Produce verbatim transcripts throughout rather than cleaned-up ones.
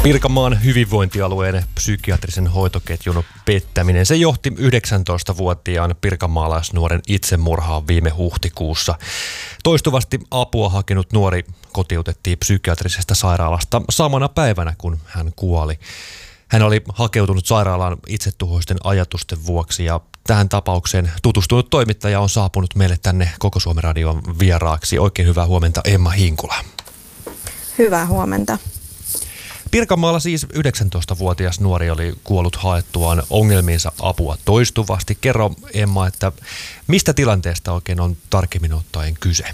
Pirkanmaan hyvinvointialueen psykiatrisen hoitoketjun pettäminen. Se johti yhdeksäntoistavuotiaan pirkanmaalaisnuoren itsemurhaan viime huhtikuussa. Toistuvasti apua hakenut nuori kotiutettiin psykiatrisesta sairaalasta samana päivänä, kun hän kuoli. Hän oli hakeutunut sairaalaan itsetuhoisten ajatusten vuoksi ja tähän tapaukseen tutustunut toimittaja on saapunut meille tänne Koko Suomen Radion vieraaksi. Oikein hyvää huomenta, Emma Hinkula. Hyvää huomenta. Pirkanmaalla siis yhdeksäntoistavuotias nuori oli kuollut haettuaan ongelmiinsa apua toistuvasti. Kerro, Emma, että mistä tilanteesta oikein on tarkemmin ottaen kyse?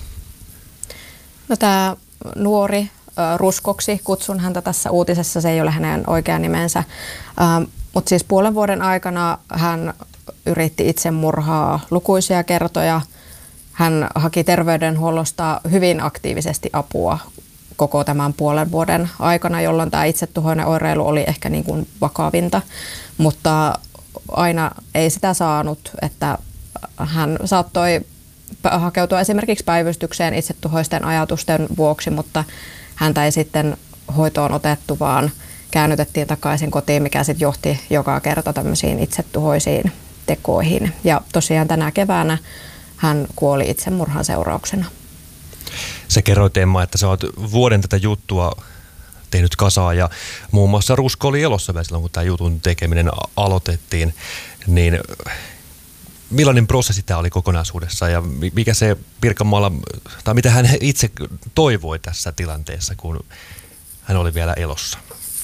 No, tämä nuori äh, Ruskoksi, kutsun häntä tässä uutisessa, se ei ole hänen oikea nimensä, ähm, mutta siis puolen vuoden aikana hän yritti itsemurhaa lukuisia kertoja. Hän haki terveydenhuollosta hyvin aktiivisesti apua koko tämän puolen vuoden aikana, jolloin tämä itsetuhoinen oireilu oli ehkä niin kuin vakavinta, mutta aina ei sitä saanut, että hän saattoi hakeutua esimerkiksi päivystykseen itsetuhoisten ajatusten vuoksi, mutta häntä ei sitten hoitoon otettu, vaan käännytettiin takaisin kotiin, mikä sitten johti joka kerta tämmöisiin itsetuhoisiin tekoihin. Ja tosiaan tänä keväänä hän kuoli itsemurhan seurauksena. Sä kerroit, Emma, että sä oot vuoden tätä juttua tehnyt kasaa ja muun muassa Rusko oli elossa vielä silloin, kun tämä jutun tekeminen aloitettiin. Niin millainen prosessi tämä oli kokonaisuudessa ja mikä se Pirkanmaalla, tai mitä hän itse toivoi tässä tilanteessa, kun hän oli vielä elossa?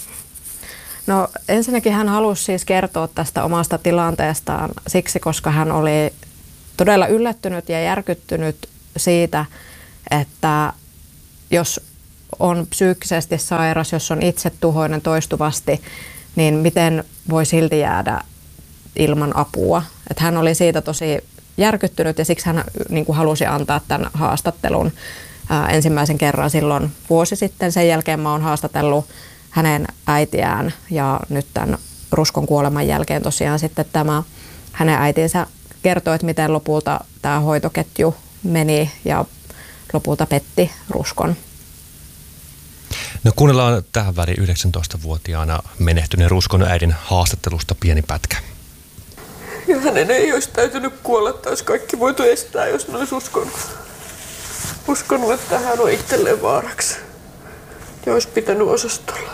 No, ensinnäkin hän halusi siis kertoa tästä omasta tilanteestaan siksi, koska hän oli todella yllättynyt ja järkyttynyt siitä, että jos on psyykkisesti sairas, jos on itsetuhoinen toistuvasti, niin miten voi silti jäädä ilman apua. Että hän oli siitä tosi järkyttynyt ja siksi hän niin kuin halusi antaa tämän haastattelun ää, ensimmäisen kerran silloin vuosi sitten. Sen jälkeen mä oon haastatellut hänen äitiään ja nyt tämän Ruskon kuoleman jälkeen tosiaan sitten tämä hänen äitinsä kertoi, että miten lopulta tämä hoitoketju meni ja lopulta petti Ruskon. No, kuunnellaan tähän väliin yhdeksäntoistavuotiaana menehtyneen Ruskon äidin haastattelusta pieni pätkä. Ja hänen ei olisi täytynyt kuolla, että olisi kaikki voitu estää, jos ne olisi uskonut, uskonut, että hän on itselleen vaaraksi. Ja olisi pitänyt osastolla.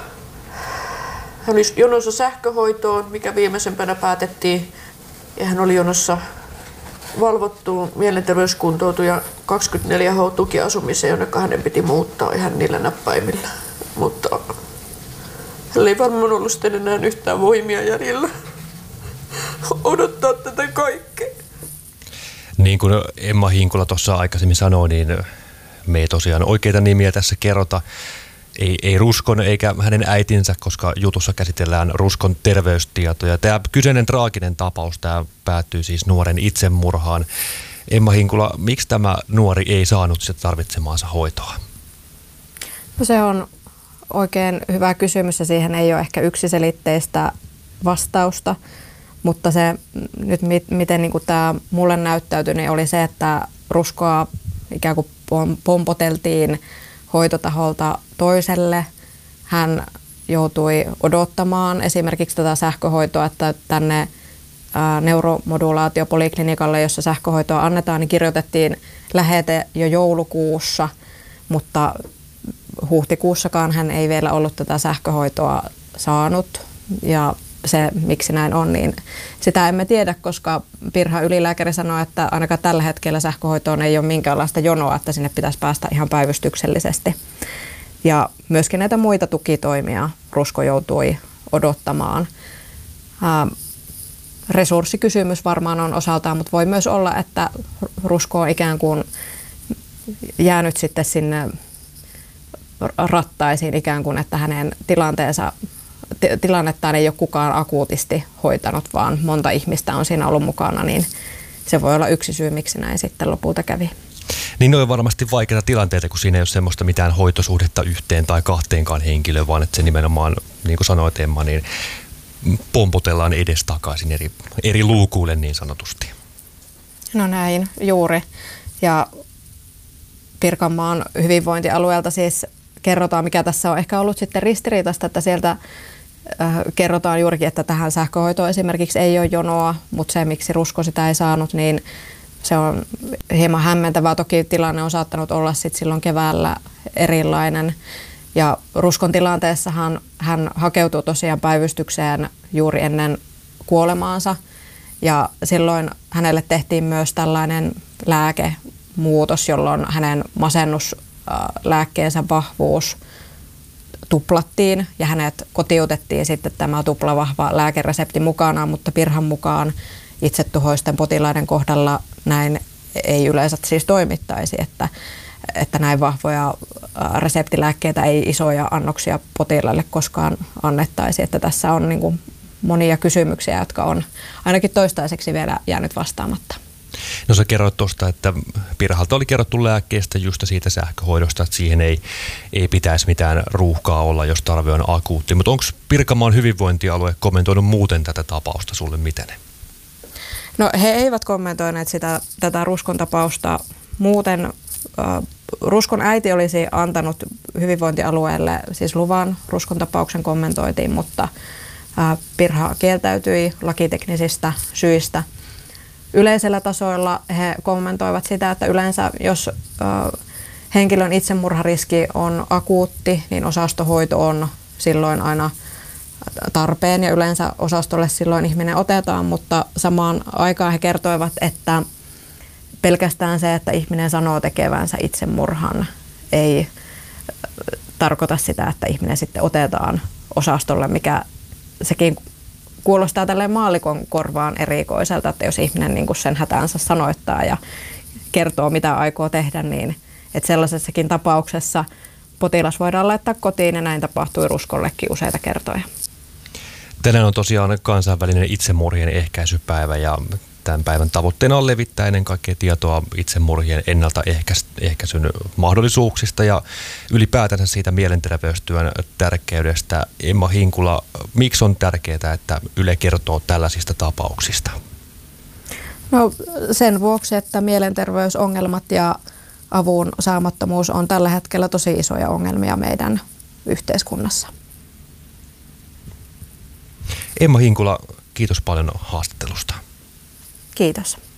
Hän oli jonossa sähköhoitoon, mikä viimeisempänä päätettiin. Ja hän oli jonossa valvottuun mielenterveyskuntoutuja kaksikymmentäneljä H-tukiasumiseen, jonne hänen piti muuttaa ihan niillä näppäimillä. Mutta hän ei varmaan ollut sitten enää yhtään voimia jäljellä odottaa tätä kaikkea. Niin kuin Emma Hinkula tuossa aikaisemmin sanoi, niin me ei tosiaan oikeita nimiä tässä kerrota. Ei, ei Ruskon eikä hänen äitinsä, koska jutussa käsitellään Ruskon terveystietoja. Tämä kyseinen traaginen tapaus, tämä päättyy siis nuoren itsemurhaan. Emma Hinkula, miksi tämä nuori ei saanut sitä tarvitsemaansa hoitoa? No, se on oikein hyvä kysymys ja siihen ei ole ehkä yksiselitteistä vastausta, mutta se nyt miten niin kuin tämä mulle näyttäytyi, niin oli se, että Ruskoa ikään kuin pompoteltiin hoitotaholta toiselle. Hän joutui odottamaan esimerkiksi tätä sähköhoitoa, että tänne neuromodulaatiopoliklinikalle, jossa sähköhoitoa annetaan, niin kirjoitettiin lähete jo joulukuussa, mutta huhtikuussakaan hän ei vielä ollut tätä sähköhoitoa saanut. Ja se, miksi näin on, niin sitä emme tiedä, koska Pirha ylilääkäri sanoi, että ainakaan tällä hetkellä sähköhoitoon ei ole minkäänlaista jonoa, että sinne pitäisi päästä ihan päivystyksellisesti. Ja myöskin näitä muita tukitoimia Rusko joutui odottamaan. Ää, resurssikysymys varmaan on osaltaan, mutta voi myös olla, että Rusko on ikään kuin jäänyt sitten sinne rattaisiin ikään kuin, että hänen tilanteensa tilannettaan ei ole kukaan akuutisti hoitanut, vaan monta ihmistä on siinä ollut mukana, niin se voi olla yksi syy, miksi näin sitten lopulta kävi. Niin ne on varmasti vaikeita tilanteita, kun siinä ei ole semmoista mitään hoitosuhdetta yhteen tai kahteenkaan henkilöön, vaan että se nimenomaan, niin kuin sanoit Emma, niin pompotellaan edestakaisin eri, eri luukuille niin sanotusti. No näin, juuri. Ja Pirkanmaan hyvinvointialueelta siis kerrotaan, mikä tässä on ehkä ollut sitten ristiriitaista, että sieltä äh, kerrotaan juurikin, että tähän sähköhoitoon esimerkiksi ei ole jonoa, mutta se, miksi Rusko sitä ei saanut, niin se on hieman hämmentävää. Toki tilanne on saattanut olla sit silloin keväällä erilainen. Ja Ruskon tilanteessahan hän hakeutuu tosiaan päivystykseen juuri ennen kuolemaansa. Ja silloin hänelle tehtiin myös tällainen lääkemuutos, jolloin hänen masennuslääkkeensä vahvuus tuplattiin ja hänet kotiutettiin sitten tämä tuplavahva lääkeresepti mukanaan, mutta Pirhan mukaan itsetuhoisten potilaiden kohdalla näin ei yleensä siis toimittaisi, että, että näin vahvoja reseptilääkkeitä ei isoja annoksia potilaille koskaan annettaisi, että tässä on niin kuin monia kysymyksiä, jotka on ainakin toistaiseksi vielä jäänyt vastaamatta. No sä kerroit tuosta, että Pirhalta oli kerrottu lääkkeestä just siitä sähköhoidosta, että siihen ei, ei pitäisi mitään ruuhkaa olla, jos tarve on akuutti. Mutta onko Pirkanmaan hyvinvointialue kommentoinut muuten tätä tapausta sulle miten? No he eivät kommentoineet sitä, tätä Ruskon tapausta muuten. Äh, Ruskon äiti olisi antanut hyvinvointialueelle siis luvan Ruskon tapauksen kommentointiin, mutta äh, Pirha kieltäytyi lakiteknisistä syistä. Yleisellä tasoilla he kommentoivat sitä, että yleensä jos ö, henkilön itsemurhariski on akuutti, niin osastohoito on silloin aina tarpeen ja yleensä osastolle silloin ihminen otetaan, mutta samaan aikaan he kertoivat, että pelkästään se, että ihminen sanoo tekevänsä itsemurhan, ei tarkoita sitä, että ihminen sitten otetaan osastolle, mikä sekin kuulostaa tälleen maallikon korvaan erikoiselta, että jos ihminen niin kuin sen hätänsä sanoittaa ja kertoo, mitä aikoo tehdä, niin että sellaisessakin tapauksessa potilas voidaan laittaa kotiin ja näin tapahtui Ruskollekin useita kertoja. Tänään on tosiaan kansainvälinen itsemurhien ehkäisypäivä ja tämän päivän tavoitteena on levittää ennen kaikkea tietoa itsemurhien ennaltaehkäisyn mahdollisuuksista ja ylipäätänsä siitä mielenterveystyön tärkeydestä. Emma Hinkula, miksi on tärkeää, että Yle kertoo tällaisista tapauksista? No sen vuoksi, että mielenterveysongelmat ja avun saamattomuus on tällä hetkellä tosi isoja ongelmia meidän yhteiskunnassa. Emma Hinkula, kiitos paljon haastattelusta. Kiitos.